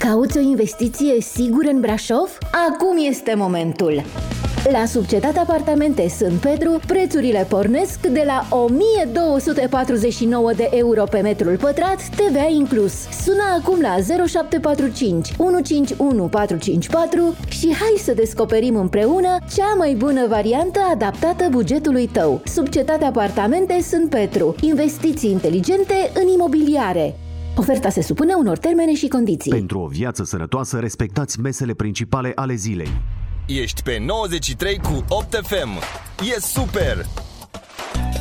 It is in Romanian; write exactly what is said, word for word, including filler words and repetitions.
Cauți o investiție sigură în Brașov? Acum este momentul! La Subcetat Apartamente Sânt Petru, prețurile pornesc de la o mie două sute patruzeci și nouă de euro pe metrul pătrat, T V A inclus. Sună acum la zero șapte patru cinci unu cinci unu patru cinci patru și hai să descoperim împreună cea mai bună variantă adaptată bugetului tău. Subcetat Apartamente Sânt Petru. Investiții inteligente în imobiliare. Oferta se supune unor termene și condiții. Pentru o viață sănătoasă, respectați mesele principale ale zilei. Ești pe nouăzeci și trei cu opt F M. E super!